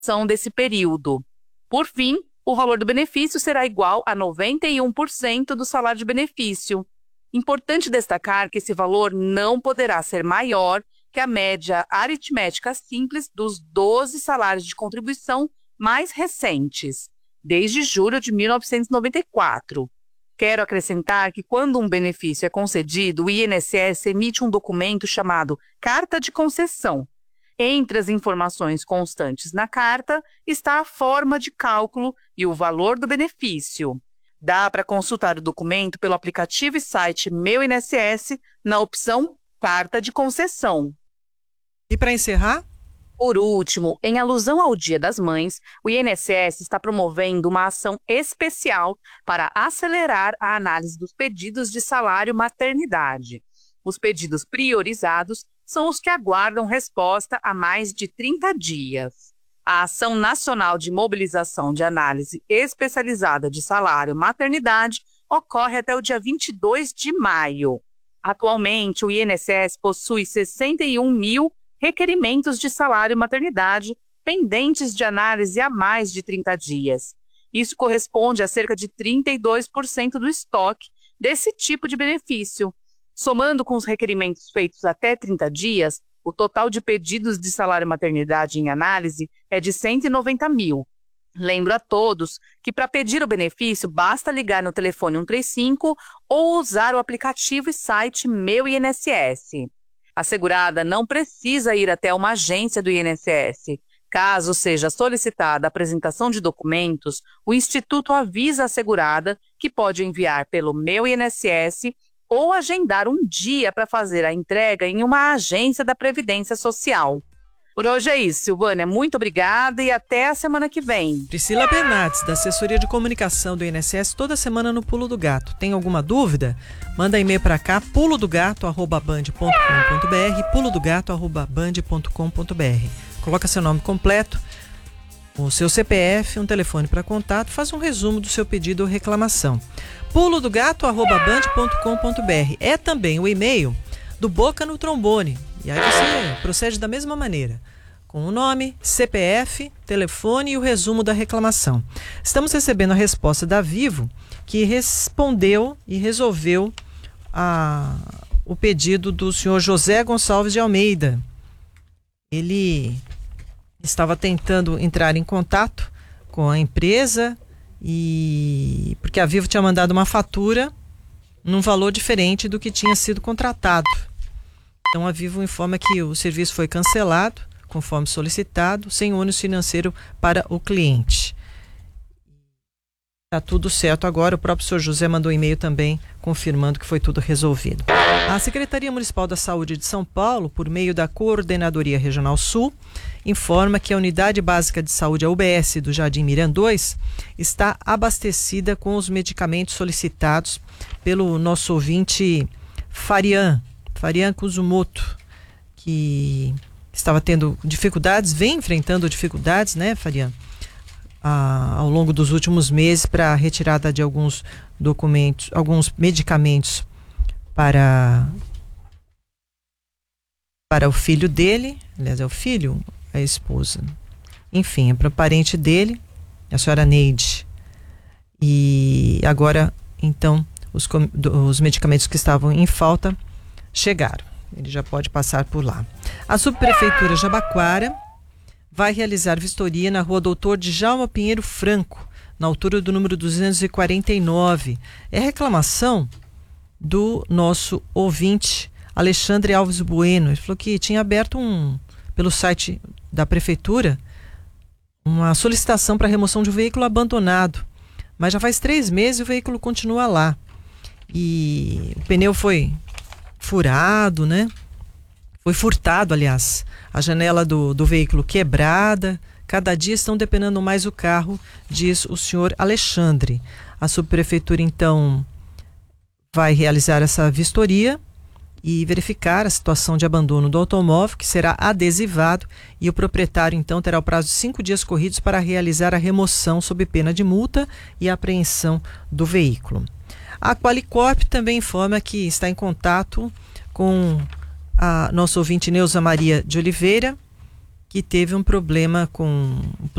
desse período. Por fim, o valor do benefício será igual a 91% do salário de benefício. Importante destacar que esse valor não poderá ser maior que a média aritmética simples dos 12 salários de contribuição mais recentes, desde julho de 1994. Quero acrescentar que quando um benefício é concedido, o INSS emite um documento chamado Carta de Concessão. Entre as informações constantes na carta está a forma de cálculo e o valor do benefício. Dá para consultar o documento pelo aplicativo e site Meu INSS na opção Carta de Concessão. E para encerrar? Por último, em alusão ao Dia das Mães, o INSS está promovendo uma ação especial para acelerar a análise dos pedidos de salário maternidade. Os pedidos priorizados são os que aguardam resposta há mais de 30 dias. A Ação Nacional de Mobilização de Análise Especializada de Salário Maternidade ocorre até o dia 22 de maio. Atualmente, o INSS possui 61 mil requerimentos de salário maternidade pendentes de análise há mais de 30 dias. Isso corresponde a cerca de 32% do estoque desse tipo de benefício. Somando com os requerimentos feitos até 30 dias, o total de pedidos de salário maternidade em análise é de 190 mil. Lembro a todos que para pedir o benefício basta ligar no telefone 135 ou usar o aplicativo e site Meu INSS. A segurada não precisa ir até uma agência do INSS. Caso seja solicitada a apresentação de documentos, o Instituto avisa a segurada que pode enviar pelo Meu INSS ou agendar um dia para fazer a entrega em uma agência da Previdência Social. Por hoje é isso, Silvânia. Muito obrigada e até a semana que vem. Priscila Bernardes, da Assessoria de Comunicação do INSS, toda semana no Pulo do Gato. Tem alguma dúvida? Manda e-mail para cá, pulodogato@band.com.br, pulodogato@band.com.br. Coloca seu nome completo, o seu CPF, um telefone para contato, faz um resumo do seu pedido ou reclamação. pulodogato@band.com.br. É também o e-mail do Boca no Trombone. E aí você procede da mesma maneira, com o nome, CPF, telefone e o resumo da reclamação. Estamos recebendo a resposta da Vivo, que respondeu e resolveu o pedido do senhor José Gonçalves de Almeida. Ele estava tentando entrar em contato com a empresa porque a Vivo tinha mandado uma fatura num valor diferente do que tinha sido contratado. Então a Vivo informa que o serviço foi cancelado, conforme solicitado, sem ônus financeiro para o cliente. Está tudo certo agora, o próprio senhor José mandou um e-mail também confirmando que foi tudo resolvido. A Secretaria Municipal da Saúde de São Paulo, por meio da Coordenadoria Regional Sul, informa que a Unidade Básica de Saúde, a UBS do Jardim Mirandões, está abastecida com os medicamentos solicitados pelo nosso ouvinte Farian Kuzumoto, que estava tendo dificuldades, vem enfrentando dificuldades, né, Farian, ao longo dos últimos meses para a retirada de alguns documentos, alguns medicamentos para o filho dele, aliás, é o filho, a esposa, enfim, é para o parente dele, a senhora Neide. E agora, então, os medicamentos que estavam em falta chegaram. Ele já pode passar por lá. A Subprefeitura Jabaquara vai realizar vistoria na rua Doutor Djalma Pinheiro Franco, na altura do número 249. É reclamação do nosso ouvinte Alexandre Alves Bueno. Ele falou que tinha aberto pelo site da Prefeitura uma solicitação para remoção de um veículo abandonado. Mas já faz 3 meses e o veículo continua lá. E o pneu foi furado, né? Foi furtado, aliás. A janela do veículo quebrada. Cada dia estão depenando mais o carro, diz o senhor Alexandre. A subprefeitura, então, vai realizar essa vistoria e verificar a situação de abandono do automóvel, que será adesivado, e o proprietário, então, terá o prazo de 5 dias corridos para realizar a remoção sob pena de multa e apreensão do veículo. A Qualicorp também informa que está em contato com a nossa ouvinte Neuza Maria de Oliveira que teve um problema com